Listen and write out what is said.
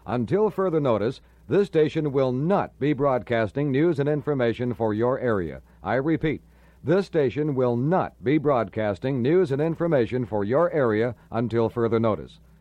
Until further notice, this station will not be broadcasting news and information for your area. I repeat, this station will not be broadcasting news and information for your area until further notice.